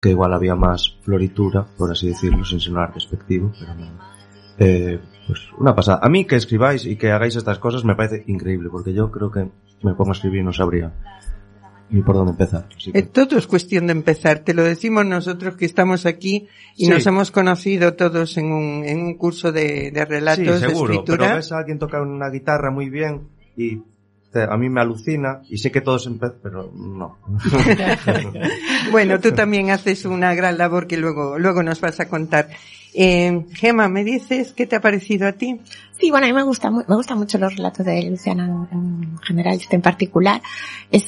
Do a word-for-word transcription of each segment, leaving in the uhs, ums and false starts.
que igual había más floritura, por así decirlo, sin sonar despectivo, pero no. Eh, pues una pasada. A mí que escribáis y que hagáis estas cosas me parece increíble, porque yo creo que me pongo a escribir y no sabría ni por dónde empezar. Así que... Todo es cuestión de empezar. Te lo decimos nosotros que estamos aquí y sí. Nos hemos conocido todos en un, en un curso de, de relatos, sí, seguro, de escritura. Pero ves a alguien tocar una guitarra muy bien y a mí me alucina y sé que todos empiezan, pero no. Bueno, tú también haces una gran labor que luego, luego nos vas a contar. Eh, Gemma, ¿me dices qué te ha parecido a ti? Sí, bueno, a mí me gusta, me gustan mucho los relatos de Luciana en, en general, este en particular. Es,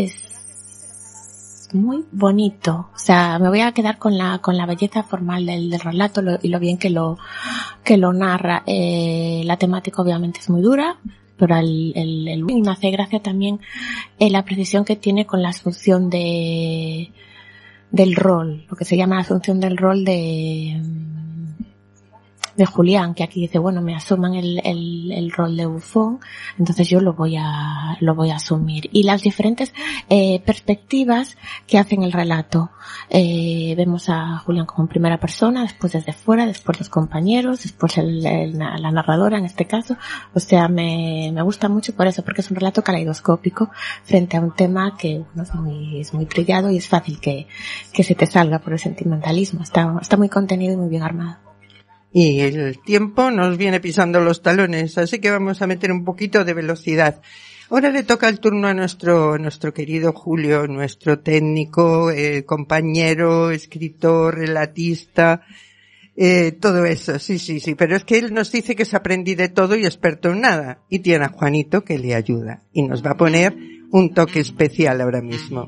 es muy bonito. O sea, me voy a quedar con la, con la belleza formal del, del relato lo, y lo bien que lo, que lo narra. Eh, la temática obviamente es muy dura, pero el, el, el, me hace gracia también eh, la precisión que tiene con la asunción de, del rol, lo que se llama la asunción del rol de, de Julián, que aquí dice, bueno, me asuman el, el, el rol de bufón, entonces yo lo voy a, lo voy a asumir. Y las diferentes, eh, perspectivas que hacen el relato. Eh, vemos a Julián como en primera persona, después desde fuera, después los compañeros, después el, el, la narradora en este caso. O sea, me, me gusta mucho por eso, porque es un relato caleidoscópico frente a un tema que, bueno, es muy, es muy trillado y es fácil que, que se te salga por el sentimentalismo. Está, está muy contenido y muy bien armado. Y el tiempo nos viene pisando los talones, así que vamos a meter un poquito de velocidad. Ahora le toca el turno a nuestro, nuestro querido Julio, nuestro técnico, eh, compañero, escritor, relatista, eh, todo eso, sí, sí, sí, pero es que él nos dice que es aprendí de todo y experto en nada, y tiene a Juanito que le ayuda, y nos va a poner un toque especial ahora mismo.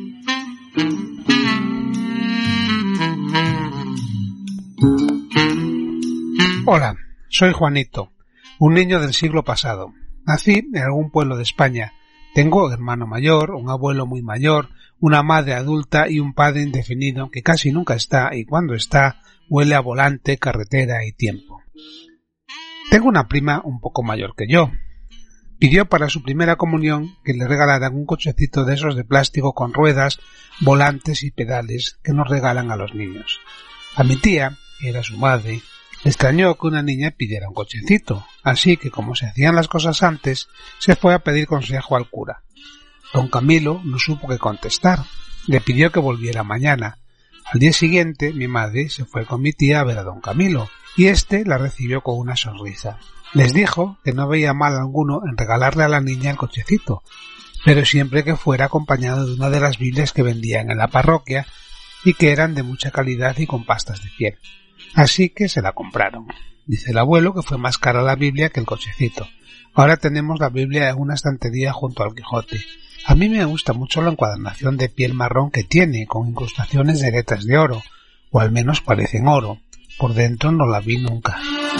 Hola, soy Juanito, un niño del siglo pasado. Nací en algún pueblo de España. Tengo hermano mayor, un abuelo muy mayor, una madre adulta y un padre indefinido que casi nunca está y cuando está huele a volante, carretera y tiempo. Tengo una prima un poco mayor que yo. Pidió para su primera comunión que le regalaran un cochecito de esos de plástico con ruedas, volantes y pedales que nos regalan a los niños. A mi tía, que era su madre, le extrañó que una niña pidiera un cochecito, así que como se hacían las cosas antes, se fue a pedir consejo al cura. Don Camilo no supo qué contestar, le pidió que volviera mañana. Al día siguiente mi madre se fue con mi tía a ver a don Camilo, y éste la recibió con una sonrisa. Les dijo que no veía mal alguno en regalarle a la niña el cochecito, pero siempre que fuera acompañado de una de las Biblias que vendían en la parroquia y que eran de mucha calidad y con pastas de piel. Así que se la compraron. Dice el abuelo que fue más cara la Biblia que el cochecito. Ahora tenemos la Biblia en una estantería junto al Quijote. A mí me gusta mucho la encuadernación de piel marrón que tiene, con incrustaciones de letras de oro, o al menos parecen oro. Por dentro no la vi nunca.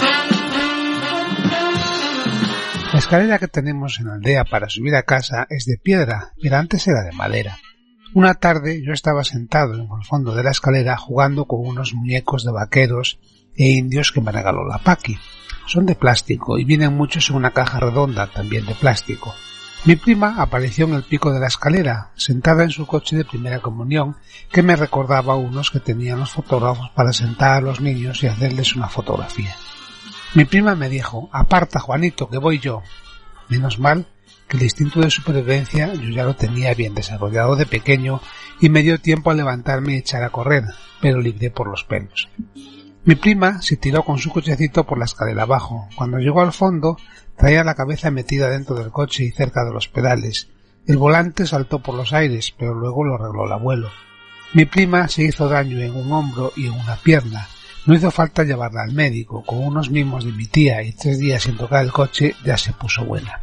La escalera que tenemos en la aldea para subir a casa es de piedra, pero antes era de madera. Una tarde yo estaba sentado en el fondo de la escalera jugando con unos muñecos de vaqueros e indios que me regaló la Paqui. Son de plástico y vienen muchos en una caja redonda, también de plástico. Mi prima apareció en el pico de la escalera, sentada en su coche de primera comunión, que me recordaba a unos que tenían los fotógrafos para sentar a los niños y hacerles una fotografía. Mi prima me dijo, aparta Juanito, que voy yo. Menos mal que el instinto de supervivencia yo ya lo tenía bien desarrollado de pequeño y me dio tiempo a levantarme y echar a correr, pero libré por los pelos. Mi prima se tiró con su cochecito por la escalera abajo. Cuando llegó al fondo, traía la cabeza metida dentro del coche y cerca de los pedales. El volante saltó por los aires, pero luego lo arregló el abuelo. Mi prima se hizo daño en un hombro y en una pierna. No hizo falta llevarla al médico. Con unos mimos de mi tía y tres días sin tocar el coche ya se puso buena.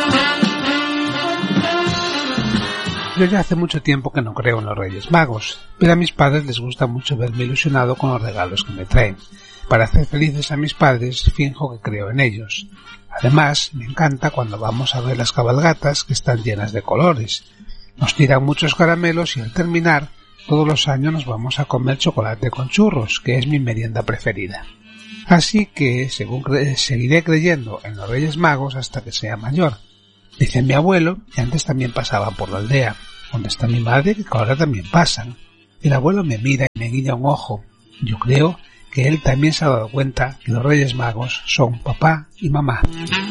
Yo ya hace mucho tiempo que no creo en los Reyes Magos, pero a mis padres les gusta mucho verme ilusionado con los regalos que me traen. Para hacer felices a mis padres, finjo que creo en ellos. Además, me encanta cuando vamos a ver las cabalgatas que están llenas de colores. Nos tiran muchos caramelos y al terminar, todos los años nos vamos a comer chocolate con churros, que es mi merienda preferida. Así que, según cre- seguiré creyendo en los Reyes Magos hasta que sea mayor. Dice mi abuelo, que antes también pasaba por la aldea, donde está mi madre, que ahora también pasan. El abuelo me mira me guiña un ojo. Yo creo que él también se ha dado cuenta que los Reyes Magos son papá y mamá.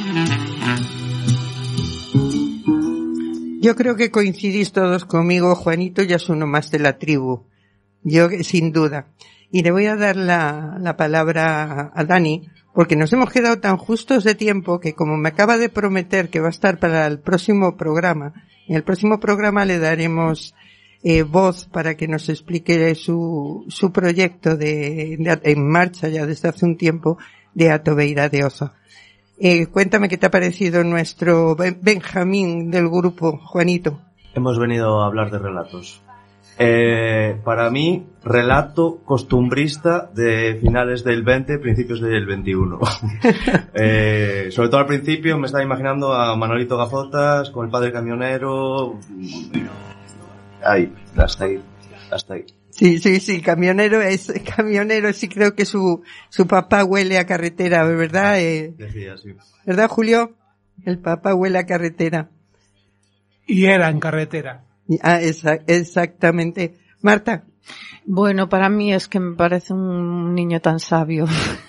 Yo creo que coincidís todos conmigo, Juanito ya es uno más de la tribu. Yo, sin duda. Y le voy a dar la, la palabra a Dani, porque nos hemos quedado tan justos de tiempo que como me acaba de prometer que va a estar para el próximo programa, en el próximo programa le daremos eh, voz para que nos explique su, su proyecto de, de, en marcha ya desde hace un tiempo de Atobeira de Oza. Eh, cuéntame qué te ha parecido nuestro Benjamín del grupo, Juanito. Hemos venido a hablar de relatos. Eh, para mí, relato costumbrista de finales del veinte, principios del veintiuno. eh, sobre todo al principio me estaba imaginando a Manolito Gafotas con el padre camionero. Ahí, hasta ahí, hasta ahí. Sí, sí, sí, camionero es, camionero sí creo que su, su papá huele a carretera, ¿verdad? Eh, Decía, sí. ¿Verdad, Julio? El papá huele a carretera. Y era en carretera. Ah, esa, exactamente. Marta. Bueno, para mí es que me parece un niño tan sabio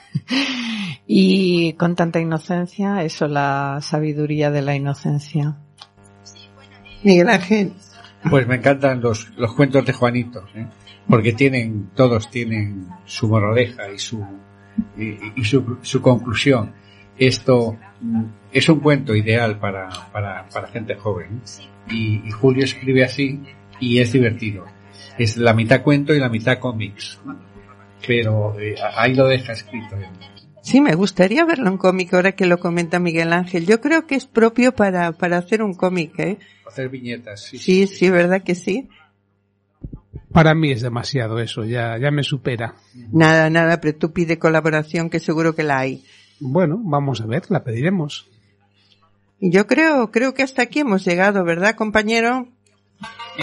y con tanta inocencia, eso, la sabiduría de la inocencia. Miguel Ángel. Pues me encantan los, los cuentos de Juanito, ¿eh? Porque tienen, todos tienen su moraleja y su, y, y su, su conclusión. Esto mm, es un cuento ideal para, para, para gente joven. Y, y Julio escribe así y es divertido. Es la mitad cuento y la mitad cómics. Pero eh, ahí lo deja escrito. Sí, me gustaría verlo en cómic ahora que lo comenta Miguel Ángel. Yo creo que es propio para, para hacer un cómic, ¿eh? Hacer viñetas, sí. Sí, sí, sí, ¿verdad que sí? Para mí es demasiado eso, ya, ya me supera. Nada, nada, pero tú pide colaboración que seguro que la hay. Bueno, vamos a ver, la pediremos. Y yo creo, creo que hasta aquí hemos llegado, ¿verdad, compañero?